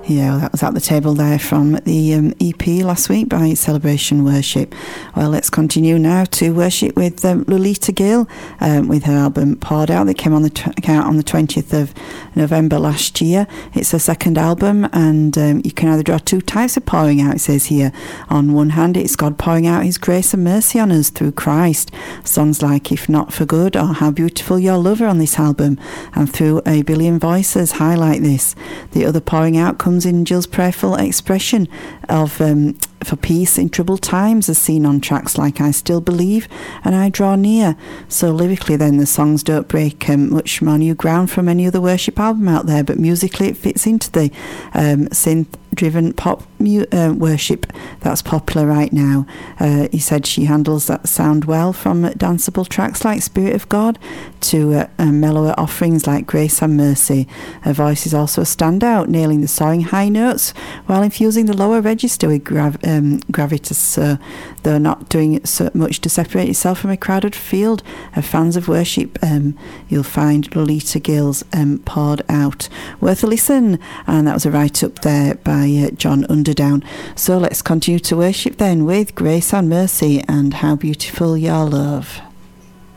Yeah, that was at the table there from the EP last week by Celebration Worship. Well, let's continue now to worship with Lolita Gill with her album Poured Out that came on the out on the 20th of November last year. It's her second album, and you can either draw two types of pouring out, it says here. On one hand, it's God pouring out his grace and mercy on us through Christ. Songs like If Not For Good or How Beautiful Your Love are on this album, and Through a Billion Voices highlight this. The other pouring out comes in Jill's prayerful expression of for peace in troubled times, as seen on tracks like I Still Believe and I Draw Near. So lyrically then, the songs don't break much more new ground from any other worship album out there, but musically it fits into the synth-driven pop worship that's popular right now. He said she handles that sound well, from danceable tracks like Spirit of God to mellower offerings like Grace and Mercy. Her voice is also a standout, nailing the soaring high notes while infusing the lower register with gravitas, though not doing so much to separate itself from a crowded field of fans of worship. You'll find Lolita Gill's Poured Out worth a listen, and that was a write-up there by John Underdown. So let's continue to worship then with Grace and Mercy and How Beautiful Your Love.